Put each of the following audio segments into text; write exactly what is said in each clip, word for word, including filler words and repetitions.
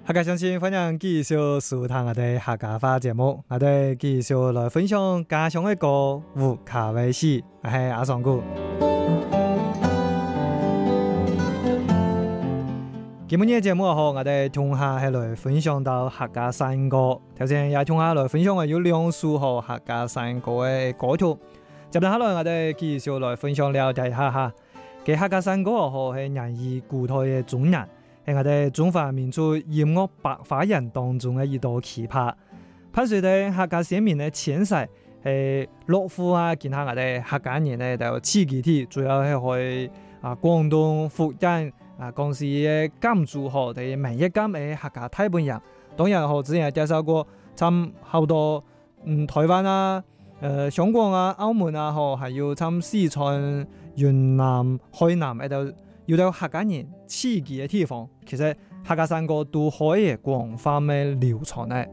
客家乡亲，欢迎继续收聽我哋客家話節目。我哋繼續來分享家鄉嘅歌有卡威士，我係阿桑姑。今日嘅節目好，我哋同下係來分享到客家山歌。頭先也同下來分享嘅有兩首好客家山歌嘅歌曲。接落下來，我哋繼續來分享了解下下嘅客家山歌好係人異古代嘅中人。係我哋中華民族音樂百花人當中嘅一道奇葩，伴隨住客家先民嘅遷徙，係落戶啊，見下我哋客家人咧就刺激啲，主要係去啊廣東、福建啊，講是嘅甘肅河嘅民一間嘅客家大本營。當然我之前介紹過，參好多嗯台灣啊、誒、呃、香港啊、澳門啊，嗬，還有參四川、雲南、海南喺度。要到客家人刺激嘅地方，其實客家山歌都可以廣泛嘅流傳嘅。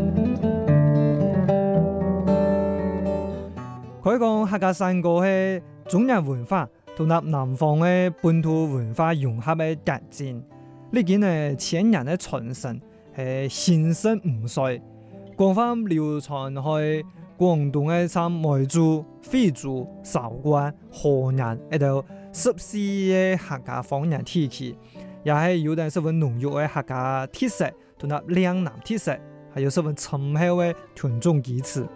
可以講客家山歌係中原文化同南南方嘅本土文化融合嘅特徵。呢件係千年嘅傳承，係興盛唔衰，廣泛流傳去廣東嘅參梅州、惠州、韶關、河南一度。十四嘅客家方言地區，也係有啲十分濃郁嘅客家特色，同埋嶺南特色，還有十分深厚嘅群眾基礎。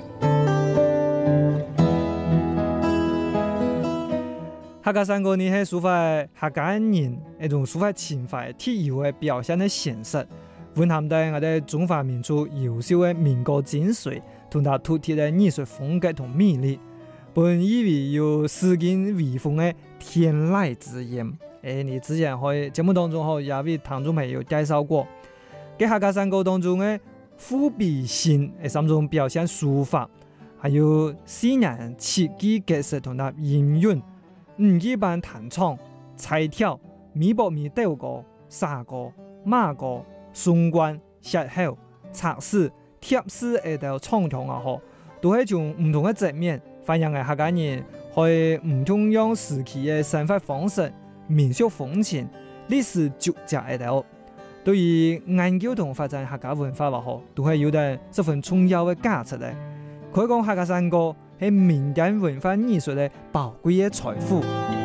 客家山歌呢係抒發客家人一種抒發情懷、特有嘅表現嘅形式，蘊含在我哋中華民族優秀嘅民歌精髓，同埋獨特嘅藝術風格同魅力。本以為有詩經微風嘅天籟之音，誒，你之前喺節目當中可也為聽眾朋友介紹過。喺客家山歌當中嘅賦比興誒三種表現書法，還有四人切記格式同埋音韻，五二班彈唱、彩跳、咪搏咪鬥歌、沙歌、馬歌、宋關、歇後、測試、貼詩誒到唱腔啊，嗬，都係從唔同嘅側面。反映嘅客家人去唔同樣時期嘅生活方式、民俗風情、歷史足跡喺度，對於研究同發展客家文化話好，都係有啲十分重要嘅價值咧。可以講客家山歌係民間文化藝術嘅寶貴嘅財富。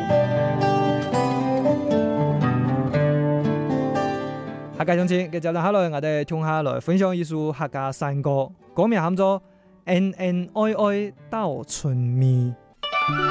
客家鄉親，接住落嚟，我哋聽下來分享一首客家山歌，歌名喊做恩恩愛愛到春眠。